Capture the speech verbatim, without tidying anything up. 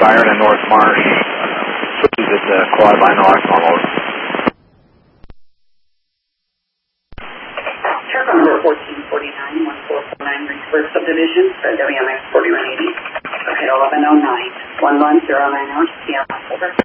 Byron and North Marsh. Please at uh, Quad by North almost. Turbo number fourteen forty-nine, one four four nine, Reedsburg Subdivision, for W M X forty-one eighty. Okay, eleven oh nine, one one zero nine, Seattle, over.